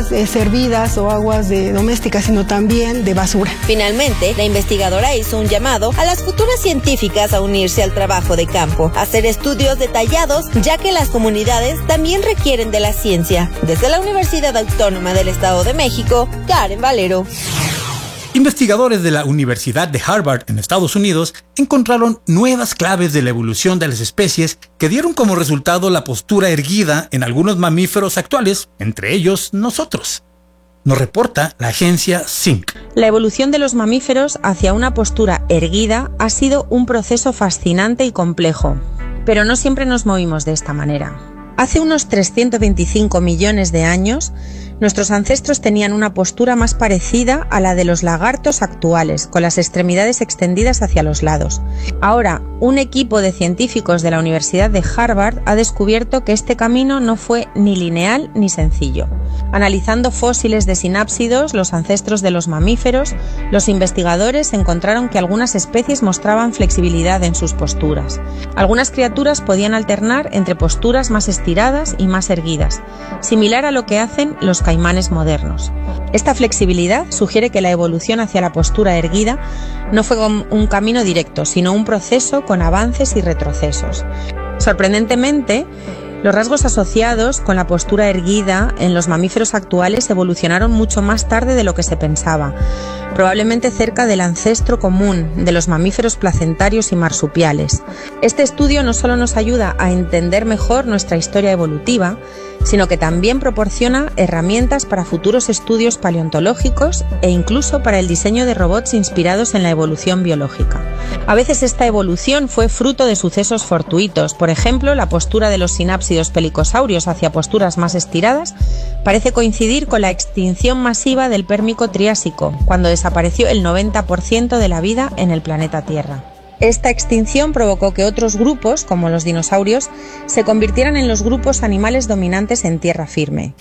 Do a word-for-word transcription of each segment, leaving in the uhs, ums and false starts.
aguas eh, servidas o aguas de domésticas, sino también de basura. Finalmente, la investigadora hizo un llamado a las futuras científicas a unirse al trabajo de campo, a hacer estudios detallados, ya que las comunidades también requieren de la ciencia. Desde la Universidad Autónoma del Estado de México, Karen Valero. Investigadores de la Universidad de Harvard en Estados Unidos encontraron nuevas claves de la evolución de las especies que dieron como resultado la postura erguida en algunos mamíferos actuales, entre ellos nosotros. Nos reporta la agencia Zinc. La evolución de los mamíferos hacia una postura erguida ha sido un proceso fascinante y complejo, pero no siempre nos movimos de esta manera. Hace unos trescientos veinticinco millones de años, nuestros ancestros tenían una postura más parecida a la de los lagartos actuales, con las extremidades extendidas hacia los lados. Ahora, un equipo de científicos de la Universidad de Harvard ha descubierto que este camino no fue ni lineal ni sencillo. Analizando fósiles de sinápsidos, los ancestros de los mamíferos, los investigadores encontraron que algunas especies mostraban flexibilidad en sus posturas. Algunas criaturas podían alternar entre posturas más estiradas y más erguidas, similar a lo que hacen los caimanes modernos. Esta flexibilidad sugiere que la evolución hacia la postura erguida no fue un camino directo, sino un proceso con avances y retrocesos. Sorprendentemente, los rasgos asociados con la postura erguida en los mamíferos actuales evolucionaron mucho más tarde de lo que se pensaba, probablemente cerca del ancestro común de los mamíferos placentarios y marsupiales. Este estudio no solo nos ayuda a entender mejor nuestra historia evolutiva, sino que también proporciona herramientas para futuros estudios paleontológicos e incluso para el diseño de robots inspirados en la evolución biológica. A veces esta evolución fue fruto de sucesos fortuitos. Por ejemplo, la postura de los sinápsidos pelicosaurios hacia posturas más estiradas parece coincidir con la extinción masiva del Pérmico Triásico, cuando desapareció el noventa por ciento de la vida en el planeta Tierra. Esta extinción provocó que otros grupos, como los dinosaurios, se convirtieran en los grupos animales dominantes en tierra firme.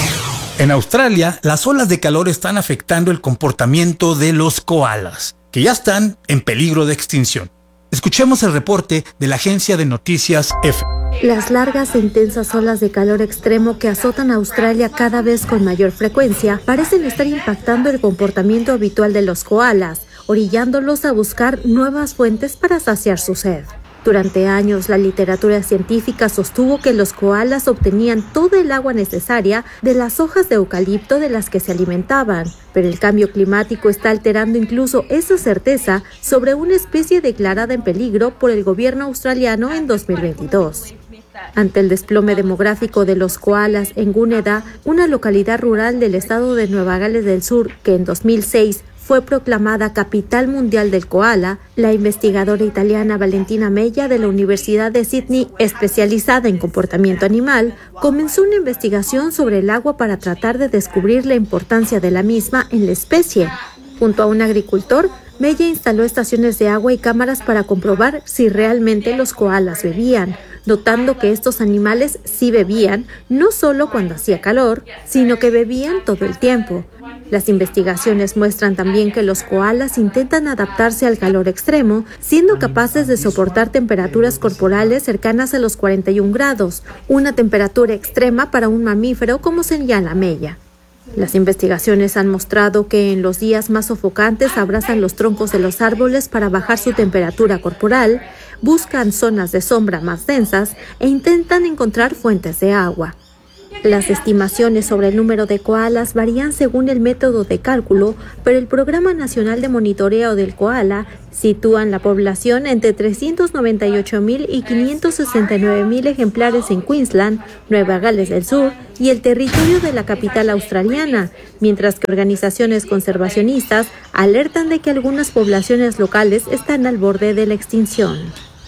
En Australia, las olas de calor están afectando el comportamiento de los koalas, que ya están en peligro de extinción. Escuchemos el reporte de la agencia de noticias EFE. Las largas e intensas olas de calor extremo que azotan a Australia cada vez con mayor frecuencia parecen estar impactando el comportamiento habitual de los koalas, orillándolos a buscar nuevas fuentes para saciar su sed. Durante años, la literatura científica sostuvo que los koalas obtenían toda el agua necesaria de las hojas de eucalipto de las que se alimentaban, pero el cambio climático está alterando incluso esa certeza sobre una especie declarada en peligro por el gobierno australiano en dos mil veintidós. Ante el desplome demográfico de los koalas en Gunnedah, una localidad rural del estado de Nueva Gales del Sur, que en dos mil seis fue proclamada capital mundial del koala, la investigadora italiana Valentina Mella de la Universidad de Sydney, especializada en comportamiento animal, comenzó una investigación sobre el agua para tratar de descubrir la importancia de la misma en la especie. Junto a un agricultor, Mella instaló estaciones de agua y cámaras para comprobar si realmente los koalas bebían, notando que estos animales sí bebían, no solo cuando hacía calor, sino que bebían todo el tiempo. Las investigaciones muestran también que los koalas intentan adaptarse al calor extremo, siendo capaces de soportar temperaturas corporales cercanas a los cuarenta y un grados, una temperatura extrema para un mamífero, como señala Mella. Las investigaciones han mostrado que en los días más sofocantes abrazan los troncos de los árboles para bajar su temperatura corporal, buscan zonas de sombra más densas e intentan encontrar fuentes de agua. Las estimaciones sobre el número de koalas varían según el método de cálculo, pero el Programa Nacional de Monitoreo del Koala sitúan la población entre trescientos noventa y ocho mil y quinientos sesenta y nueve mil ejemplares en Queensland, Nueva Gales del Sur y el territorio de la capital australiana, mientras que organizaciones conservacionistas alertan de que algunas poblaciones locales están al borde de la extinción.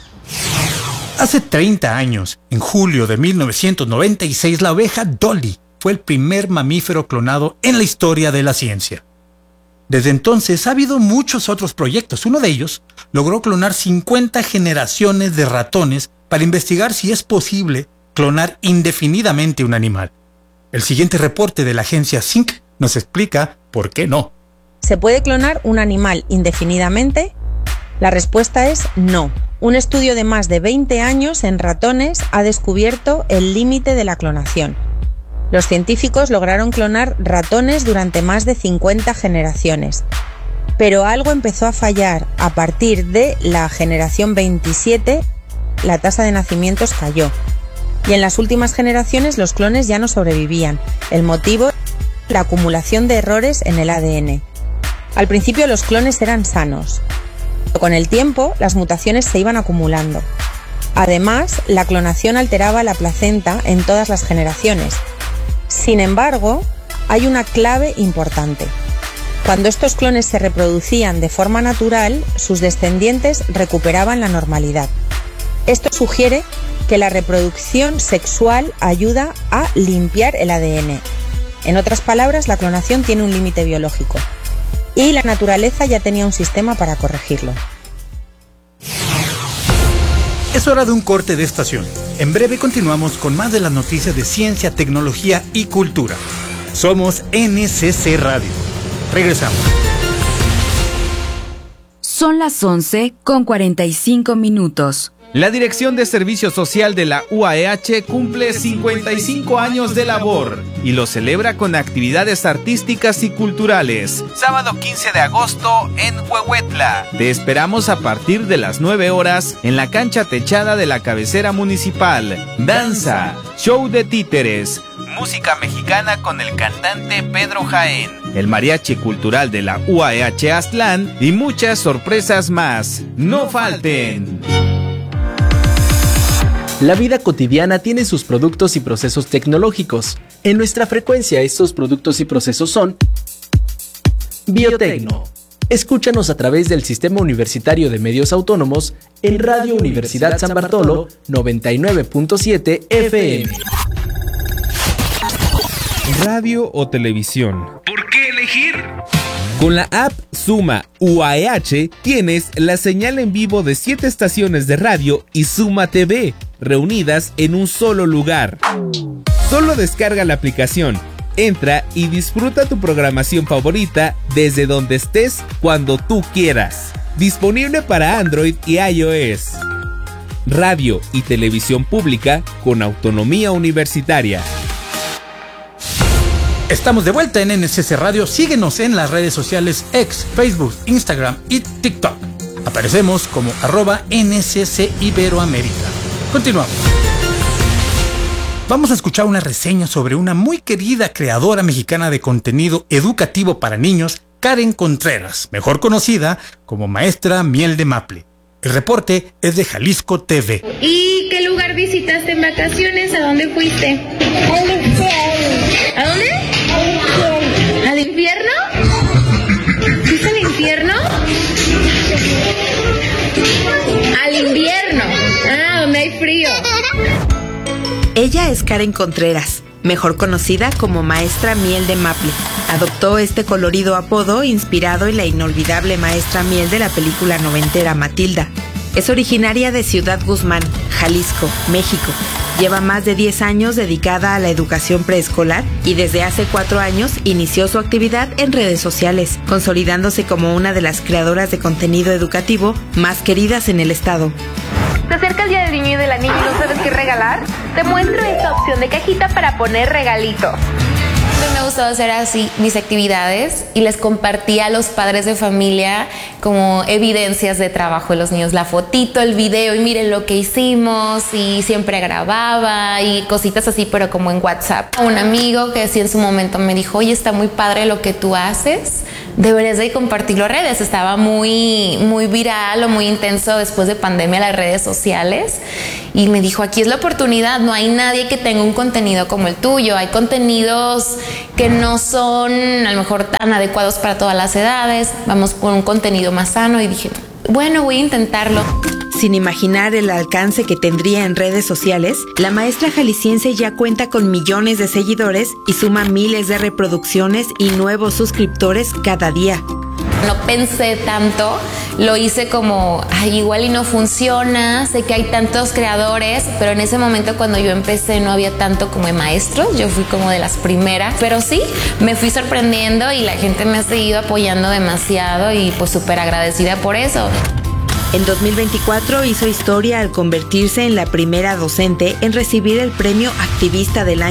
Hace treinta años, en julio de mil novecientos noventa y seis, la oveja Dolly fue el primer mamífero clonado en la historia de la ciencia. Desde entonces ha habido muchos otros proyectos. Uno de ellos logró clonar cincuenta generaciones de ratones para investigar si es posible clonar indefinidamente un animal. El siguiente reporte de la agencia Zinc nos explica por qué no. ¿Se puede clonar un animal indefinidamente? La respuesta es no. Un estudio de más de veinte años en ratones ha descubierto el límite de la clonación. Los científicos lograron clonar ratones durante más de cincuenta generaciones, pero algo empezó a fallar. A partir de la generación veintisiete, la tasa de nacimientos cayó, y en las últimas generaciones los clones ya no sobrevivían. El motivo, la acumulación de errores en el A D N. Al principio los clones eran sanos, pero con el tiempo las mutaciones se iban acumulando. Además, la clonación alteraba la placenta en todas las generaciones. Sin embargo, hay una clave importante. Cuando estos clones se reproducían de forma natural, sus descendientes recuperaban la normalidad. Esto sugiere que la reproducción sexual ayuda a limpiar el A D N. En otras palabras, la clonación tiene un límite biológico, y la naturaleza ya tenía un sistema para corregirlo. Es hora de un corte de estación. En breve continuamos con más de las noticias de ciencia, tecnología y cultura. Somos N C C Radio. Regresamos. Son las once con cuarenta y cinco minutos. La Dirección de Servicio Social de la U A E H cumple cincuenta y cinco años de labor y lo celebra con actividades artísticas y culturales. Sábado quince de agosto en Huehuetla. Te esperamos a partir de las nueve horas en la cancha techada de la cabecera municipal. Danza, show de títeres, música mexicana con el cantante Pedro Jaén, el mariachi cultural de la U A E H Aztlán y muchas sorpresas más. ¡No falten! La vida cotidiana tiene sus productos y procesos tecnológicos. En nuestra frecuencia, estos productos y procesos son Biotecno. Escúchanos a través del Sistema Universitario de Medios Autónomos en Radio Universidad San Bartolo noventa y nueve punto siete F M. Radio o televisión. ¿Por qué elegir? Con la app Suma U A E H tienes la señal en vivo de siete estaciones de radio y Suma T V, reunidas en un solo lugar. Solo descarga la aplicación, entra y disfruta tu programación favorita desde donde estés, cuando tú quieras. Disponible para Android y iOS. Radio y televisión pública con autonomía universitaria. Estamos de vuelta en N C C Radio. Síguenos en las redes sociales X, Facebook, Instagram y TikTok. Aparecemos como arroba N C C Iberoamérica. Continuamos. Vamos a escuchar una reseña sobre una muy querida creadora mexicana de contenido educativo para niños, Karen Contreras, mejor conocida como Maestra Miel de Maple. El reporte es de Jalisco T V. ¿Y qué lugar visitaste en vacaciones? ¿A dónde fuiste? ¿A dónde? ¿Al infierno? ¿Fuiste al infierno? Al invierno. Ah, donde hay frío. Ella es Karen Contreras, mejor conocida como Maestra Miel de Maple. Adoptó este colorido apodo inspirado en la inolvidable Maestra Miel de la película noventera Matilda. Es originaria de Ciudad Guzmán, Jalisco, México. Lleva más de diez años dedicada a la educación preescolar y desde hace cuatro años inició su actividad en redes sociales, consolidándose como una de las creadoras de contenido educativo más queridas en el estado. ¿Te acerca el día del niño y de la niña y no sabes qué regalar? Te muestro esta opción de cajita para poner regalito. Me ha gustado hacer así mis actividades y les compartía a los padres de familia como evidencias de trabajo de los niños, la fotito, el video y miren lo que hicimos, y siempre grababa y cositas así, pero como en WhatsApp. Un amigo que sí en su momento me dijo, oye, está muy padre lo que tú haces, deberías de compartirlo en redes. Estaba muy, muy viral o muy intenso después de pandemia las redes sociales, y me dijo, aquí es la oportunidad, no hay nadie que tenga un contenido como el tuyo, hay contenidos que no son a lo mejor tan adecuados para todas las edades, vamos por un contenido más sano, y dije, bueno, voy a intentarlo. Sin imaginar el alcance que tendría en redes sociales, la maestra jalisciense ya cuenta con millones de seguidores y suma miles de reproducciones y nuevos suscriptores cada día. No pensé tanto, lo hice como, ay, igual y no funciona, sé que hay tantos creadores, pero en ese momento cuando yo empecé no había tanto como de maestros, yo fui como de las primeras, pero sí, me fui sorprendiendo y la gente me ha seguido apoyando demasiado y pues súper agradecida por eso. En dos mil veinticuatro hizo historia al convertirse en la primera docente en recibir el premio Activista del Año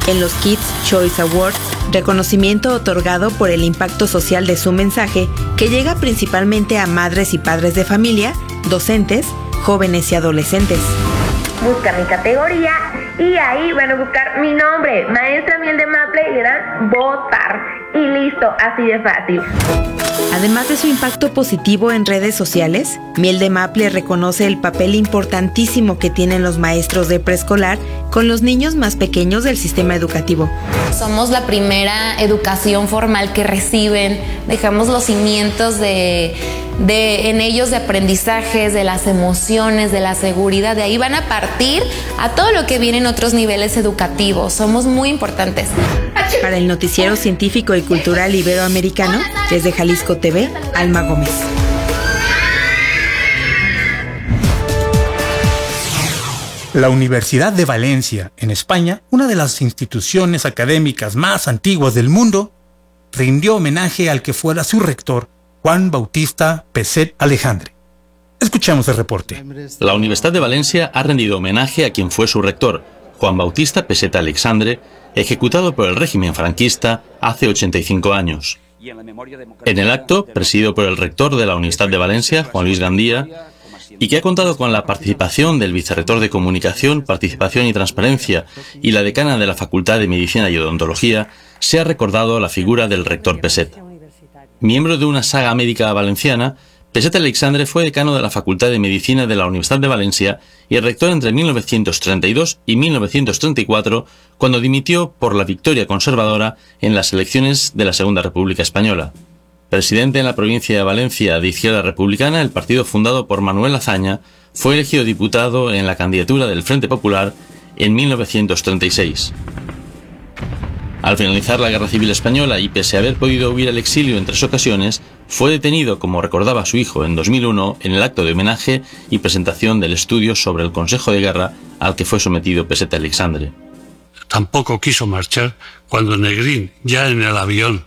en los Kids Choice Awards, reconocimiento otorgado por el impacto social de su mensaje, que llega principalmente a madres y padres de familia, docentes, jóvenes y adolescentes. Busca mi categoría y ahí van a buscar mi nombre, Maestra Miel de Maple, y le dan votar. Y listo, así de fácil. Además de su impacto positivo en redes sociales, Miel de Maple reconoce el papel importantísimo que tienen los maestros de preescolar con los niños más pequeños del sistema educativo. Somos la primera educación formal que reciben, dejamos los cimientos de, de, en ellos de aprendizajes, de las emociones, de la seguridad. De ahí van a partir a todo lo que viene en otros niveles educativos. Somos muy importantes. Para el Noticiero Científico y Cultural Iberoamericano, desde Jalisco T V, Alma Gómez. La Universidad de Valencia, en España, una de las instituciones académicas más antiguas del mundo, rindió homenaje al que fuera su rector, Juan Bautista Peset Alexandre. Escuchamos el reporte. La Universidad de Valencia ha rendido homenaje a quien fue su rector, Juan Bautista Peset Alexandre, ejecutado por el régimen franquista hace ochenta y cinco años. En el acto, presidido por el rector de la Universidad de Valencia, Juan Luis Gandía, y que ha contado con la participación del vicerrector de Comunicación, Participación y Transparencia y la decana de la Facultad de Medicina y Odontología, se ha recordado la figura del rector Peset. Miembro de una saga médica valenciana, Peset Alexandre fue decano de la Facultad de Medicina de la Universidad de Valencia y rector entre mil novecientos treinta y dos y mil novecientos treinta y cuatro, cuando dimitió por la victoria conservadora en las elecciones de la Segunda República Española. Presidente en la provincia de Valencia de Izquierda Republicana, el partido fundado por Manuel Azaña, fue elegido diputado en la candidatura del Frente Popular en mil novecientos treinta y seis. Al finalizar la Guerra Civil Española y pese a haber podido huir al exilio en tres ocasiones, fue detenido, como recordaba su hijo, en dos mil uno en el acto de homenaje y presentación del estudio sobre el Consejo de Guerra al que fue sometido Peset Alexandre. Tampoco quiso marchar cuando Negrín, ya en el avión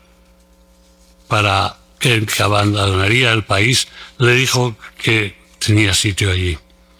para el que abandonaría el país, le dijo que tenía sitio allí.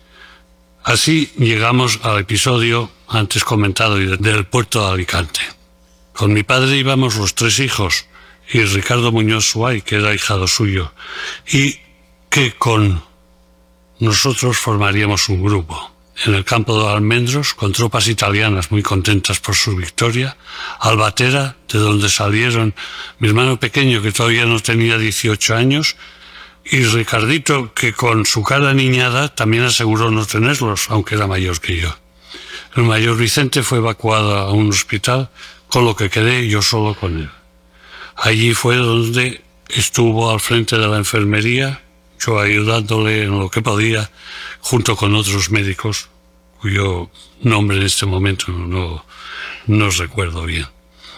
Así llegamos al episodio antes comentado del puerto de Alicante. Con mi padre íbamos los tres hijos y Ricardo Muñoz Suay, que era ahijado suyo, y que con nosotros formaríamos un grupo. En el campo de Almendros, con tropas italianas muy contentas por su victoria, Albatera, de donde salieron mi hermano pequeño, que todavía no tenía dieciocho años, y Ricardito, que con su cara niñada también aseguró no tenerlos, aunque era mayor que yo. El mayor Vicente fue evacuado a un hospital, con lo que quedé yo solo con él. Allí fue donde estuvo al frente de la enfermería, yo ayudándole en lo que podía, junto con otros médicos, cuyo nombre en este momento no, no recuerdo bien.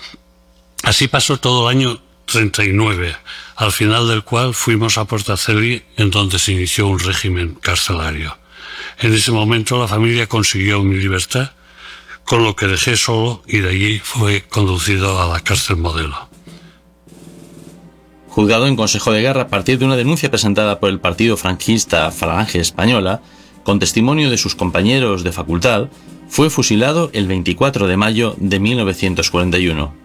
Así pasó todo el año treinta y nueve, al final del cual fuimos a Portaceli, en donde se inició un régimen carcelario. En ese momento la familia consiguió mi libertad, con lo que dejé solo y de allí fue conducido a la cárcel Modelo. Juzgado en Consejo de Guerra a partir de una denuncia presentada por el partido franquista Falange Española, con testimonio de sus compañeros de facultad, fue fusilado el veinticuatro de mayo de mil novecientos cuarenta y uno.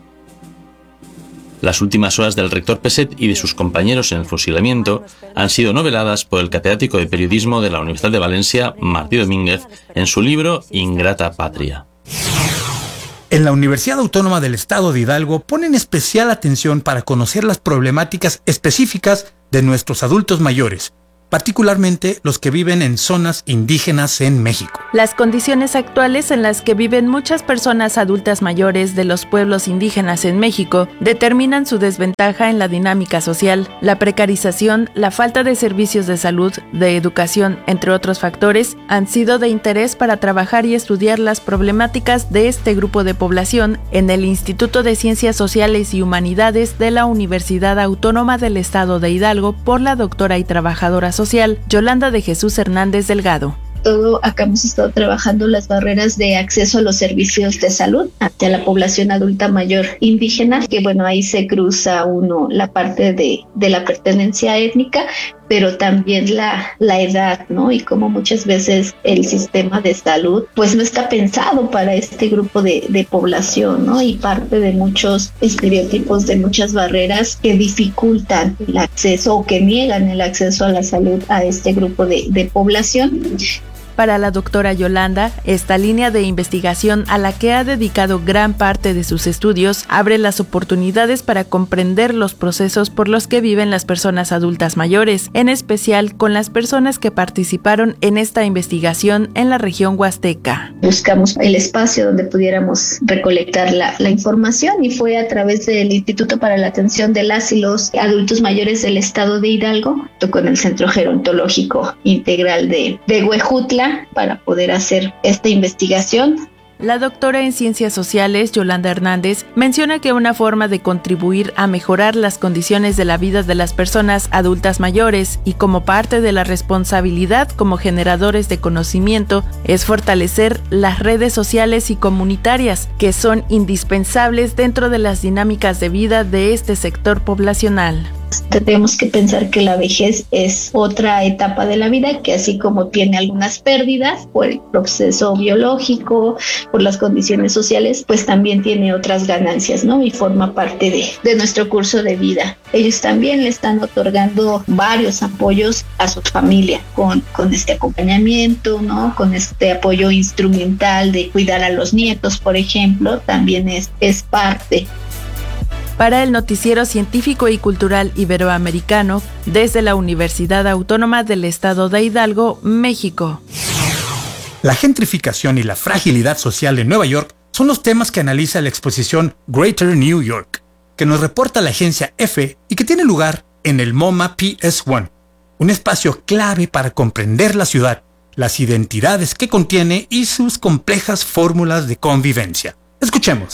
Las últimas horas del rector Peset y de sus compañeros en el fusilamiento han sido noveladas por el catedrático de periodismo de la Universidad de Valencia, Martí Domínguez, en su libro Ingrata Patria. En la Universidad Autónoma del Estado de Hidalgo ponen especial atención para conocer las problemáticas específicas de nuestros adultos mayores, particularmente los que viven en zonas indígenas en México. Las condiciones actuales en las que viven muchas personas adultas mayores de los pueblos indígenas en México determinan su desventaja en la dinámica social. La precarización, la falta de servicios de salud, de educación, entre otros factores, han sido de interés para trabajar y estudiar las problemáticas de este grupo de población en el Instituto de Ciencias Sociales y Humanidades de la Universidad Autónoma del Estado de Hidalgo por la doctora y trabajadora social Yolanda de Jesús Hernández Delgado. Todo acá hemos estado trabajando las barreras de acceso a los servicios de salud hacia la población adulta mayor indígena, que bueno, ahí se cruza uno la parte de, de la pertenencia étnica pero también la, la edad, ¿no? Y como muchas veces el sistema de salud pues no está pensado para este grupo de, de población, ¿no? Y parte de muchos estereotipos, de muchas barreras que dificultan el acceso o que niegan el acceso a la salud a este grupo de, de población. Para la doctora Yolanda, esta línea de investigación a la que ha dedicado gran parte de sus estudios abre las oportunidades para comprender los procesos por los que viven las personas adultas mayores, en especial con las personas que participaron en esta investigación en la región huasteca. Buscamos el espacio donde pudiéramos recolectar la, la información y fue a través del Instituto para la Atención de las y los Adultos Mayores del Estado de Hidalgo, junto con el Centro Gerontológico Integral de, de Huejutla, para poder hacer esta investigación. La doctora en Ciencias Sociales, Yolanda Hernández, menciona que una forma de contribuir a mejorar las condiciones de la vida de las personas adultas mayores y como parte de la responsabilidad como generadores de conocimiento es fortalecer las redes sociales y comunitarias que son indispensables dentro de las dinámicas de vida de este sector poblacional. Tenemos que pensar que la vejez es otra etapa de la vida que así como tiene algunas pérdidas por el proceso biológico, por las condiciones sociales, pues también tiene otras ganancias, ¿no? Y forma parte de, de nuestro curso de vida. Ellos también le están otorgando varios apoyos a su familia con, con este acompañamiento, ¿no? Con este apoyo instrumental de cuidar a los nietos, por ejemplo, también es, es parte. Para el Noticiero Científico y Cultural Iberoamericano, desde la Universidad Autónoma del Estado de Hidalgo, México. La gentrificación y la fragilidad social de Nueva York son los temas que analiza la exposición Greater New York, que nos reporta la agencia EFE y que tiene lugar en el MoMA P S uno, un espacio clave para comprender la ciudad, las identidades que contiene y sus complejas fórmulas de convivencia. Escuchemos.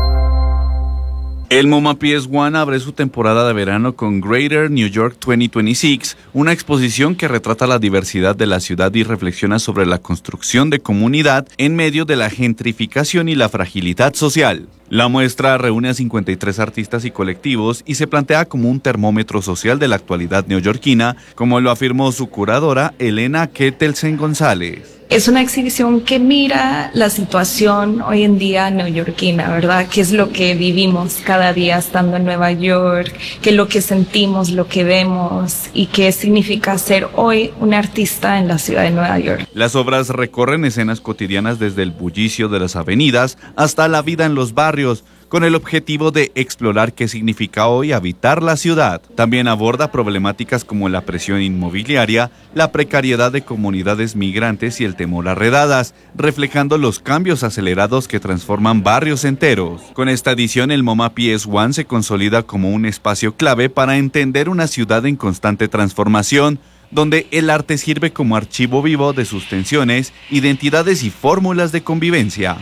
El MoMA P S uno abre su temporada de verano con Greater New York dos mil veintiséis, una exposición que retrata la diversidad de la ciudad y reflexiona sobre la construcción de comunidad en medio de la gentrificación y la fragilidad social. La muestra reúne a cincuenta y tres artistas y colectivos y se plantea como un termómetro social de la actualidad neoyorquina, como lo afirmó su curadora Elena Kettelsen González. Es una exhibición que mira la situación hoy en día neoyorquina, ¿verdad? ¿Qué es lo que vivimos cada día estando en Nueva York? ¿Qué es lo que sentimos, lo que vemos? ¿Y qué significa ser hoy un artista en la ciudad de Nueva York? Las obras recorren escenas cotidianas desde el bullicio de las avenidas hasta la vida en los barrios, con el objetivo de explorar qué significa hoy habitar la ciudad. También aborda problemáticas como la presión inmobiliaria, la precariedad de comunidades migrantes y el temor a redadas, reflejando los cambios acelerados que transforman barrios enteros. Con esta edición, el MoMA P S uno se consolida como un espacio clave para entender una ciudad en constante transformación, donde el arte sirve como archivo vivo de sus tensiones, identidades y fórmulas de convivencia.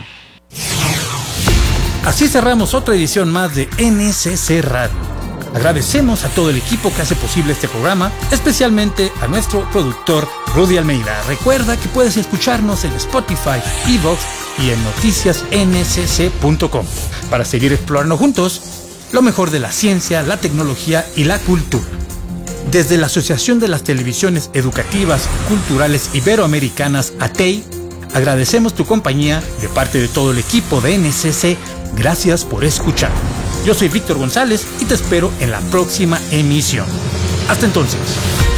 Así cerramos otra edición más de N S C Radio. Agradecemos a todo el equipo que hace posible este programa, especialmente a nuestro productor Rudy Almeida. Recuerda que puedes escucharnos en Spotify, iVoox y en noticias n s c punto com para seguir explorando juntos lo mejor de la ciencia, la tecnología y la cultura. Desde la Asociación de las Televisiones Educativas y Culturales Iberoamericanas, A T E I, agradecemos tu compañía de parte de todo el equipo de N S C. Gracias por escuchar. Yo soy Víctor González y te espero en la próxima emisión. Hasta entonces.